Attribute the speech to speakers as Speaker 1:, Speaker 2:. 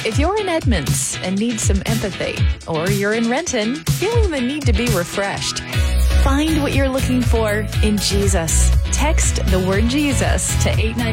Speaker 1: If you're in Edmonds and need some empathy, or you're in Renton feeling the need to be refreshed, find what you're looking for in Jesus. Text the word Jesus to 899.